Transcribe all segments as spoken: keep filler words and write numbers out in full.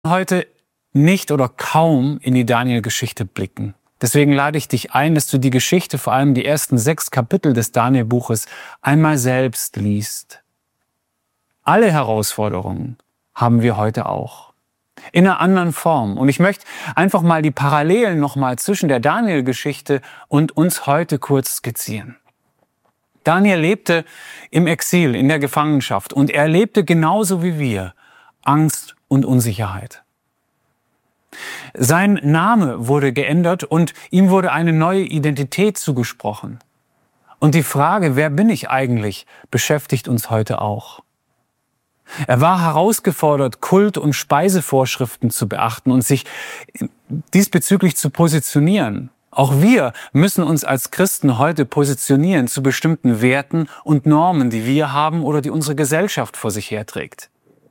Heute nicht oder kaum in die Daniel-Geschichte blicken. Deswegen lade ich dich ein, dass du die Geschichte, vor allem die ersten sechs Kapitel des Daniel-Buches, einmal selbst liest. Alle Herausforderungen haben wir heute auch. In einer anderen Form. Und ich möchte einfach mal die Parallelen nochmal zwischen der Daniel-Geschichte und uns heute kurz skizzieren. Daniel lebte im Exil, in der Gefangenschaft, und er lebte genauso wie wir Angst und Unsicherheit. Sein Name wurde geändert und ihm wurde eine neue Identität zugesprochen. Und die Frage, wer bin ich eigentlich, beschäftigt uns heute auch. Er war herausgefordert, Kult- und Speisevorschriften zu beachten und sich diesbezüglich zu positionieren. Auch wir müssen uns als Christen heute positionieren zu bestimmten Werten und Normen, die wir haben oder die unsere Gesellschaft vor sich herträgt.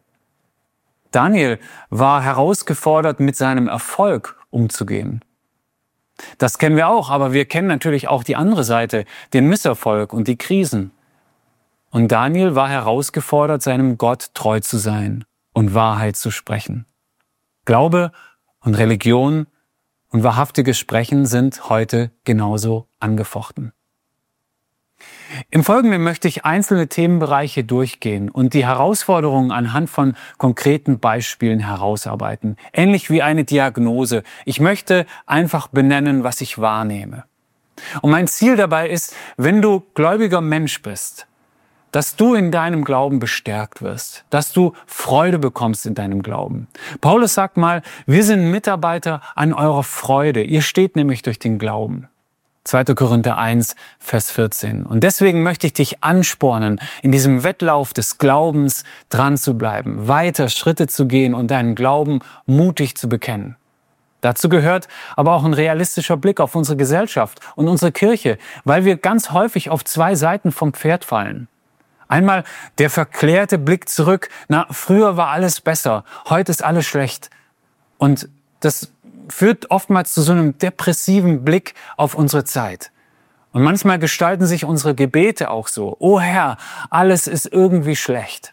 Daniel war herausgefordert, mit seinem Erfolg umzugehen. Das kennen wir auch, aber wir kennen natürlich auch die andere Seite, den Misserfolg und die Krisen. Und Daniel war herausgefordert, seinem Gott treu zu sein und Wahrheit zu sprechen. Glaube und Religion und wahrhaftiges Sprechen sind heute genauso angefochten. Im Folgenden möchte ich einzelne Themenbereiche durchgehen und die Herausforderungen anhand von konkreten Beispielen herausarbeiten. Ähnlich wie eine Diagnose. Ich möchte einfach benennen, was ich wahrnehme. Und mein Ziel dabei ist, wenn du gläubiger Mensch bist, dass du in deinem Glauben bestärkt wirst, dass du Freude bekommst in deinem Glauben. Paulus sagt mal, wir sind Mitarbeiter an eurer Freude. Ihr steht nämlich durch den Glauben. zweiter Korinther eins, Vers vierzehn. Und deswegen möchte ich dich anspornen, in diesem Wettlauf des Glaubens dran zu bleiben, weiter Schritte zu gehen und deinen Glauben mutig zu bekennen. Dazu gehört aber auch ein realistischer Blick auf unsere Gesellschaft und unsere Kirche, weil wir ganz häufig auf zwei Seiten vom Pferd fallen. Einmal der verklärte Blick zurück, na, früher war alles besser, heute ist alles schlecht. Und das führt oftmals zu so einem depressiven Blick auf unsere Zeit. Und manchmal gestalten sich unsere Gebete auch so. Oh Herr, alles ist irgendwie schlecht.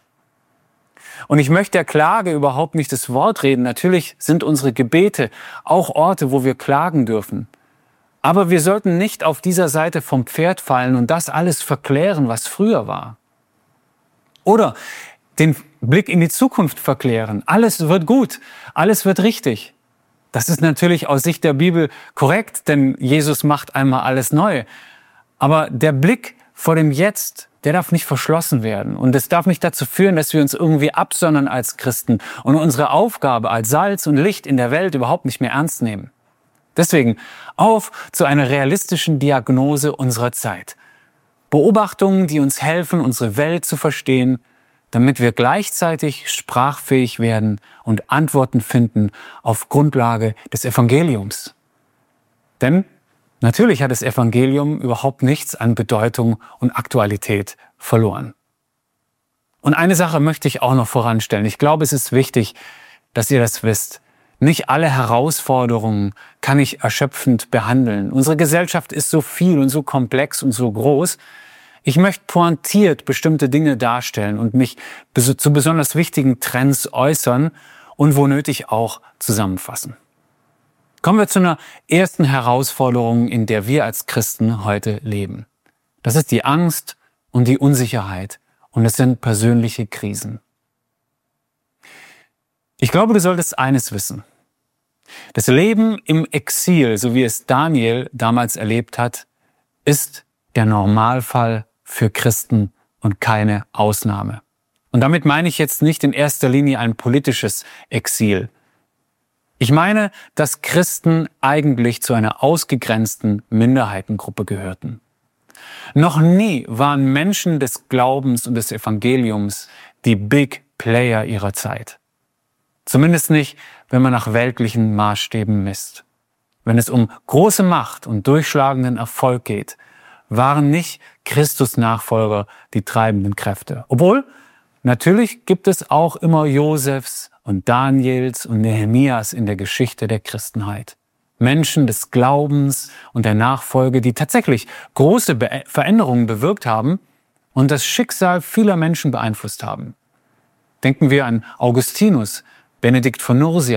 Und ich möchte der Klage überhaupt nicht das Wort reden. Natürlich sind unsere Gebete auch Orte, wo wir klagen dürfen. Aber wir sollten nicht auf dieser Seite vom Pferd fallen und das alles verklären, was früher war. Oder den Blick in die Zukunft verklären. Alles wird gut, alles wird richtig. Das ist natürlich aus Sicht der Bibel korrekt, denn Jesus macht einmal alles neu. Aber der Blick vor dem Jetzt, der darf nicht verschlossen werden. Und es darf nicht dazu führen, dass wir uns irgendwie absondern als Christen und unsere Aufgabe als Salz und Licht in der Welt überhaupt nicht mehr ernst nehmen. Deswegen auf zu einer realistischen Diagnose unserer Zeit. Beobachtungen, die uns helfen, unsere Welt zu verstehen, damit wir gleichzeitig sprachfähig werden und Antworten finden auf Grundlage des Evangeliums. Denn natürlich hat das Evangelium überhaupt nichts an Bedeutung und Aktualität verloren. Und eine Sache möchte ich auch noch voranstellen. Ich glaube, es ist wichtig, dass ihr das wisst. Nicht alle Herausforderungen kann ich erschöpfend behandeln. Unsere Gesellschaft ist so viel und so komplex und so groß. Ich möchte pointiert bestimmte Dinge darstellen und mich zu besonders wichtigen Trends äußern und wo nötig auch zusammenfassen. Kommen wir zu einer ersten Herausforderung, in der wir als Christen heute leben. Das ist die Angst und die Unsicherheit und es sind persönliche Krisen. Ich glaube, du solltest eines wissen. Das Leben im Exil, so wie es Daniel damals erlebt hat, ist der Normalfall für Christen und keine Ausnahme. Und damit meine ich jetzt nicht in erster Linie ein politisches Exil. Ich meine, dass Christen eigentlich zu einer ausgegrenzten Minderheitengruppe gehörten. Noch nie waren Menschen des Glaubens und des Evangeliums die Big Player ihrer Zeit. Zumindest nicht, wenn man nach weltlichen Maßstäben misst. Wenn es um große Macht und durchschlagenden Erfolg geht, waren nicht Christus-Nachfolger die treibenden Kräfte. Obwohl, natürlich gibt es auch immer Josefs und Daniels und Nehemias in der Geschichte der Christenheit. Menschen des Glaubens und der Nachfolge, die tatsächlich große Be- Veränderungen bewirkt haben und das Schicksal vieler Menschen beeinflusst haben. Denken wir an Augustinus, Benedikt von Nursia